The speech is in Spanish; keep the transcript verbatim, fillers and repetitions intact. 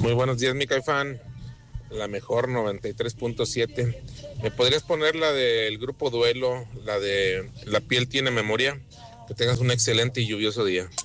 Muy buenos días, mi Caifán. La mejor noventa y tres punto siete. ¿Me podrías poner la del grupo Duelo, la de La piel tiene memoria? Que tengas un excelente y lluvioso día.